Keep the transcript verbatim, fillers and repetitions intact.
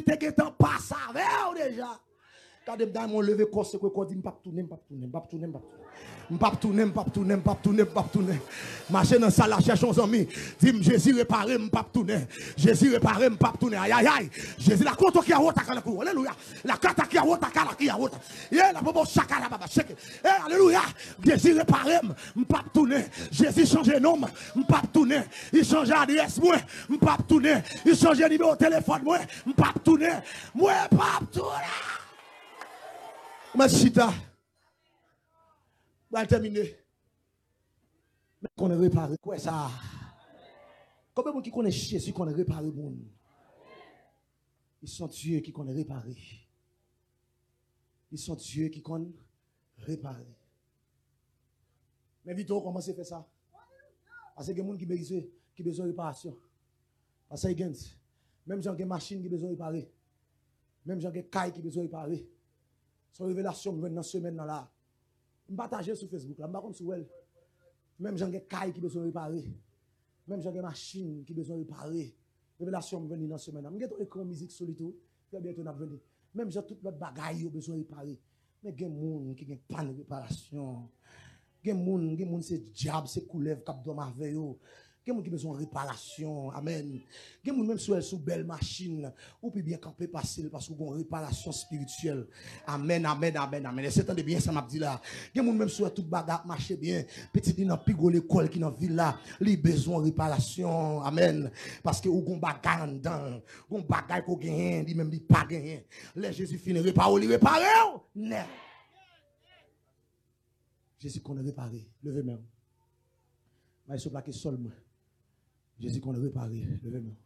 T'es que t'en passes avec déjà. Quand je me lever, je me dis, je ne vais pas tourner, je ne vais pas tourner, je ne vais pas tourner, je ne vais pas tourner, je ne vais pas tourner, je ne vais pas tourner, je ne vais pas tourner. Marcher dans la salle, chercher un ami, dis Jésus réparé, je ne vais pas tourner. Jésus réparé, je ne vais pas tourner. Aïe, aïe, aïe. Jésus, la côte qui a route à la cour. Alléluia. La carte qui a route à la qui a route. Yeah, la bobo chaka la baba cheke. Alléluia. Jésus réparé, je ne vais pas tourner. Jésus change de nom, je ne vais pas tourner. Il change d'adresse, moi, je ne vais pas tourner. Il change de numéro de téléphone, moi, je ne vais pas tourner. Moi, je ne vais pas tourner. Machita. Va terminer. Mais qu'on est réparé. Quoi ça? Combien de gens qui connaissent Jésus qu'on est réparé le monde? Ils sont Dieu qui connaît réparé. Ils sont Dieu qui connaît réparé. Mais vite, comment c'est fait ça? Parce que il y a des gens qui besoin qui besoin de réparation. Parce que il y a même gens qui ont machine qui besoin de réparer. Même gens qui ont caille qui besoin de réparer. Son révélation dans la semaine là. Je partage sur Facebook là, je ne sais pas sur elle. Même gens qui caille qui besoin de réparer. Même gens qui machine qui besoin de réparer. Révélation venir dans la semaine. Je vais écouter musique sur tout, puis bientôt on venir. Même gens toute notre bagaille besoin de réparer. Mais il y a des gens qui ont pas de réparation. Il y a des gens qui ont c'est diable, c'est couleuvre cap dans ma veille. Il y a des gens qui ont besoin de réparation. Amen. Il y a des gens même sur sous belle machine ou puis bien camper passer parce qu'on a une réparation spirituelle. Amen, amen, amen, amen. Et c'est tant de bien ça m'a dit là. Il y a des gens même sur tout bagarre marcher bien. Petit dit dans pigo l'école qui dans ville là, il besoin de réparation. Amen. Parce que ou gon bagarre dedans, gon bagarre ko gagner, dit même dit pas gagner. Les Jésus finit réparer, il réparer. Non. Jésus qu'on a réparé. Levez-moi. Mais sur plaqué seulement. Jésus qu'on a réparé. Levez-moi.